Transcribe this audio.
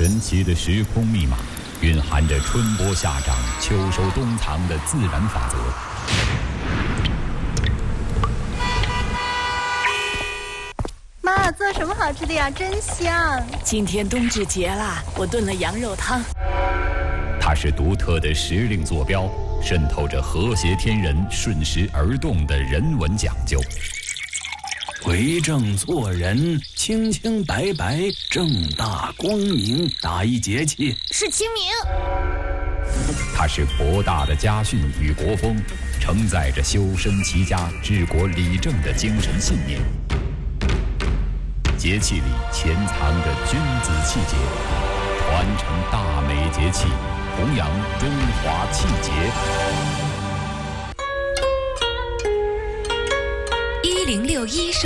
神奇的时空密码，蕴含着春播夏长、秋收冬藏的自然法则。 妈，做什么好吃的呀？真香！ 今天冬至节啦，我炖了羊肉汤。 它是独特的时令坐标，渗透着和谐天人、顺时而动的人文讲究。 为政做人，清清白白，正大光明，哪一节气？ 是清明。 它是博大的家训与国风，承载着修身齐家、治国理政的精神信念。节气里潜藏着君子气节，传承大美节气，弘扬中华气节。 1061